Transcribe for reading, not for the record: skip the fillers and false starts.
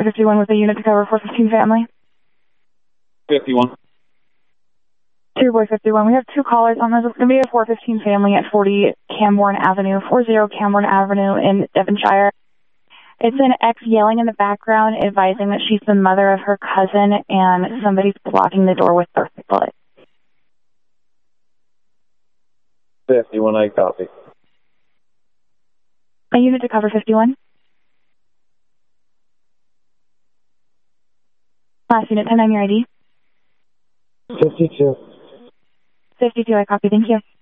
451 with a unit to cover 415 family. 51. 2 boy 51. We have 2 callers on this. It's going to be a 415 family at 40 Camborne Avenue, 40 Camborne Avenue in Devonshire. It's an ex yelling in the background, advising that she's the mother of her cousin, and somebody's blocking the door with birthday bullets. 51, I copy. A unit to cover 51. Last unit, 10-9 your ID. 52. 52, I copy. Thank you.